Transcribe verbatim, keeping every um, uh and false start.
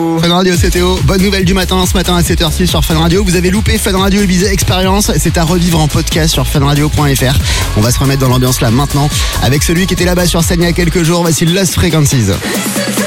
beaucoup. Fun Radio, c'est Théo. Bonne nouvelle du matin, ce matin à sept heures six sur Fun Radio. Vous avez loupé Fun Radio Ibiza Experience. C'est à revivre en podcast sur funradio point fr. On va se remettre dans l'ambiance là maintenant avec celui qui était là-bas sur scène il y a quelques jours. Voici Lost Frequencies.